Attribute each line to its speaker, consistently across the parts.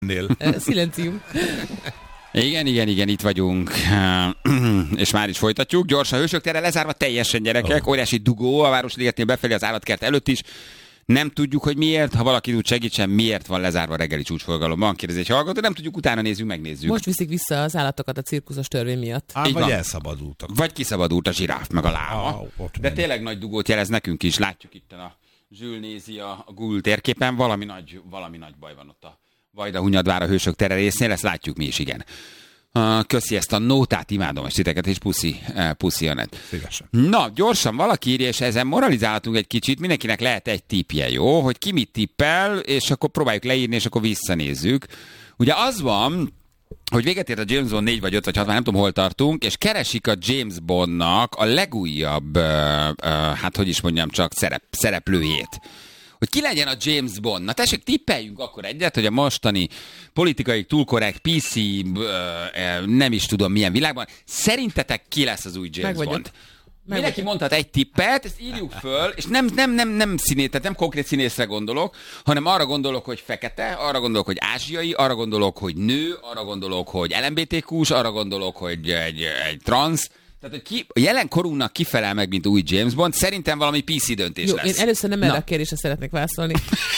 Speaker 1: Szünetelhetnél.
Speaker 2: Szilencium.
Speaker 3: Igen, itt vagyunk. És már is folytatjuk. Gyorsan Hősök tere lezárva teljesen, gyerekek. Óriási dugó a Városligetnél befelé az állatkert előtt is. Nem tudjuk, hogy miért. Ha valaki tud segítsen, miért van lezárva a reggeli csúcsforgalomban. Kérdezi egy hallgató, nem tudjuk, utána megnézzük.
Speaker 2: Most viszik vissza az állatokat a cirkuszos törvény miatt.
Speaker 1: Vagy elszabadultak.
Speaker 3: Vagy kiszabadult a zsiráf, meg a láma. De tényleg nagy dugót jelez nekünk is. Látjuk itt a Zsül nézi a Google térképen. Valami nagy baj van ott a Vajda-Hunyadvár a Hősök tere résznél. Ezt látjuk mi is, igen. Köszi ezt a nótát, imádom a titeket, és puszi Anett.
Speaker 1: Szívesen.
Speaker 3: Na, gyorsan valaki írja, és ezen moralizálhatunk egy kicsit, mindenkinek lehet egy tippje, jó? Hogy ki mit tippel, és akkor próbáljuk leírni, és akkor visszanézzük. Ugye az van, hogy véget ért a James Bond 4 vagy 5 vagy 6, már nem tudom, hol tartunk, és keresik a James Bondnak a legújabb, csak szereplőjét. Hogy ki legyen a James Bond. Na tessék, tippeljünk akkor egyet, hogy a mostani politikai túlkorrekt PC, nem is tudom milyen világban, szerintetek ki lesz az új James Bond? Mindenki mondhat egy tippet, ezt írjuk föl, és nem színét, tehát nem konkrét színészre gondolok, hanem arra gondolok, hogy fekete, arra gondolok, hogy ázsiai, arra gondolok, hogy nő, arra gondolok, hogy LMBTQ-s, arra gondolok, hogy egy trans. Tehát, hogy a jelen korunknak kifelel meg, mint új James Bond, szerintem valami PC döntés lesz.
Speaker 2: Én először nem erre a kérdésre szeretnék válaszolni.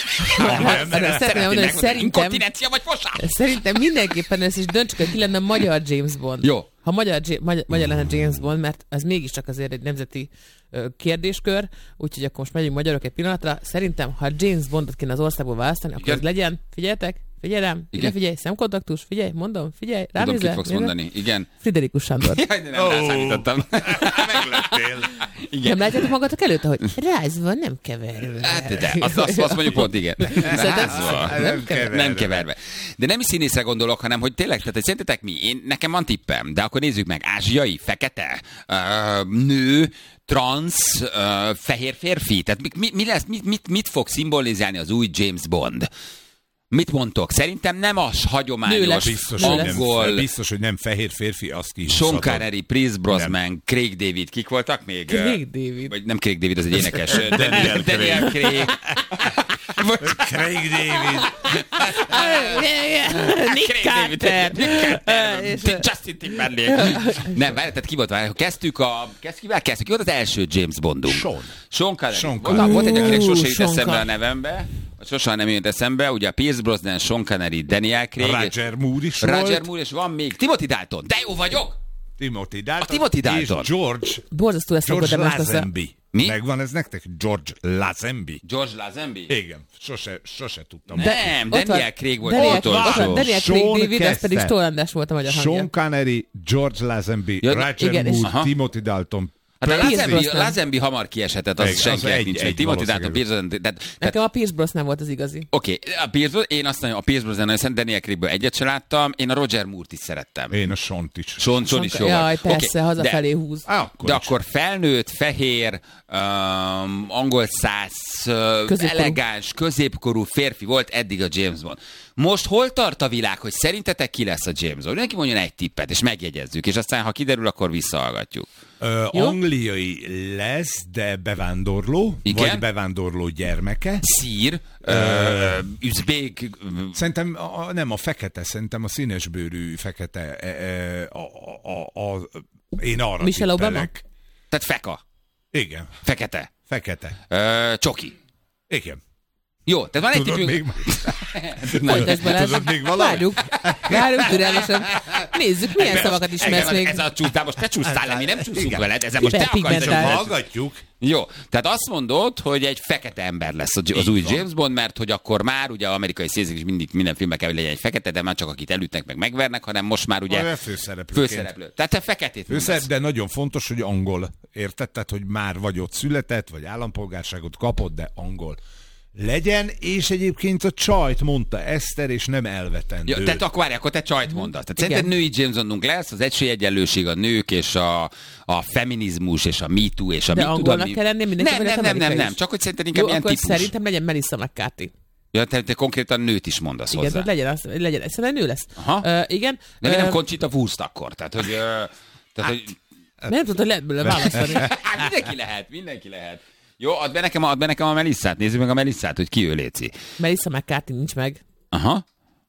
Speaker 3: Inkontinencia vagy fosás?
Speaker 2: Szerintem mindenképpen ez is döntsük, hogy ki lenne a magyar James Bond.
Speaker 3: Jó.
Speaker 2: Ha magyar lenne James Bond, mert ez mégiscsak azért egy nemzeti kérdéskör, úgyhogy akkor most megyünk magyarok egy pillanatra. Szerintem, ha James Bondot kéne az országból választani, akkor ez legyen, figyeljetek, figyelj rám, figyelj, szemkontaktus, figyelj, figyelj, ránézel.
Speaker 3: Tudom, kit fogsz mondani, igen.
Speaker 2: Friderikus Sándor.
Speaker 3: Jaj, de nem rászállítottam.
Speaker 1: Megleptél.
Speaker 2: Nem látjátok magatok előtt, hogy rázva, nem keverve.
Speaker 3: Hát, de azt mondjuk pont, igen. Rázva, nem keverve. De nem is színészre gondolok, hanem hogy tényleg, tehát szerintetek mi? Nekem van tippem, de akkor nézzük meg. Ázsiai, fekete, nő, trans, fehér férfi. Tehát mi lesz, mit fog szimbolizálni az új James Bond? Mit mondtok? Szerintem nem az hagyományos angol...
Speaker 1: Biztos, hogy nem fehér férfi, azt ki is
Speaker 3: Sean Connery, Pierce Brosnan, Craig David, kik voltak még?
Speaker 2: Craig David.
Speaker 3: Vagy nem Craig David, az egy énekes. Daniel Craig.
Speaker 1: Craig David.
Speaker 2: Nick Carter.
Speaker 3: Justin Timberlake. Nem, tehát ki volt? Kezdjük. Ki volt az első James Bondunk? Sean Connery. Volt egy, akinek sose jut eszembe a nevembe. Sosem nem jött eszembe, ugye a Pierce Brosnan, Sean Connery, Daniel Craig.
Speaker 1: Roger Moore is
Speaker 3: volt.
Speaker 1: Roger
Speaker 3: Moore, és van még Timothy Dalton. De jó vagyok!
Speaker 1: Timothy Dalton.
Speaker 3: És
Speaker 1: George Lazenby.
Speaker 3: Mi?
Speaker 1: Megvan ez nektek? George Lazenby.
Speaker 3: George Lazenby?
Speaker 1: Igen, sose tudtam.
Speaker 3: Nem, Daniel Craig volt az utolsó.
Speaker 2: Daniel Craig David, ez pedig Stoll András volt a magyar hangja.
Speaker 1: Sean Connery, George Lazenby, Roger Moore, Timothy Dalton.
Speaker 3: Hát a Lazenby hamar kieshetett, az senkinek nincs. Timothy Dalton, Pierce Brosnan.
Speaker 2: Nekem a Pierce Brosnan volt az igazi.
Speaker 3: Oké, én azt mondom, a Pierce Brosnan, Daniel Craigből egyet se láttam, én a Roger Moore-t is szerettem.
Speaker 1: Én a Sean-t is.
Speaker 3: Sean is jó.
Speaker 2: Jaj, persze, hazafelé húz.
Speaker 3: De akkor felnőtt, fehér, angol száz, elegáns, középkorú férfi volt eddig a James Bond. Most hol tart a világ, hogy szerintetek ki lesz a James Bond? Mindenki mondjon egy tippet, és megjegyezzük, és aztán, ha kiderül, akkor visszahallgatjuk.
Speaker 1: Angliai lesz, de bevándorló, vagy bevándorló gyermeke.
Speaker 3: Szír, üzbék.
Speaker 1: Szerintem nem a fekete, szerintem a színesbőrű fekete. Én arra
Speaker 2: Michelle
Speaker 1: tippelek.
Speaker 2: Obama?
Speaker 3: Tehát feka.
Speaker 1: Igen.
Speaker 3: Fekete. Csoki.
Speaker 1: Igen.
Speaker 3: Jó, tehát van egy tippünk.
Speaker 2: Tudod
Speaker 1: még valami?
Speaker 2: Várjuk türelmesen. Nézzük, milyen szavakat ismersz még.
Speaker 3: Ez a csúsztál, most te csúsztál le, mi nem csúszunk veled, ezzel most te akarsz.
Speaker 1: Hallgatjuk.
Speaker 3: Jó, tehát azt mondod, hogy egy fekete ember lesz az új James Bond, mert hogy akkor már ugye amerikai színészek is mindig minden filmben kell, hogy legyen egy fekete, de már csak akit elütnek meg megvernek, hanem most már ugye főszereplő. Tehát te feketét mondasz.
Speaker 1: De nagyon fontos, hogy angol. Érted? Tehát, hogy már vagy ott született, vagy állampolgárságot kapott, de angol legyen, és egyébként a csajt mondta Eszter, és nem elvetendő.
Speaker 3: Ja, tehát akkor te csajt mondasz. Tehát szerinted női James Bondunk lesz, az esélyegyenlőség, a nők, és a feminizmus, és a Me Too, és a
Speaker 2: de
Speaker 3: mit tudom.
Speaker 2: angolnak kell lenni mindenki.
Speaker 3: Nem, csak hogy szerinted inkább ilyen típus.
Speaker 2: Szerintem legyen Melissa McCarthy.
Speaker 3: Ja, te konkrétan nőt is mondasz
Speaker 2: igen,
Speaker 3: hozzá.
Speaker 2: Igen, legyen, szerintem nő lesz.
Speaker 3: Igen. De mi nem Conchita Wurst akkor? Tehát, hogy...
Speaker 2: Nem tudod, lehet belőle választani.
Speaker 3: Mindenki lehet. Jó, add be nekem a Melissát. Nézzük meg a Melissát, hogy ki ő, léci.
Speaker 2: Melissa McCarthy nincs meg.
Speaker 3: Aha.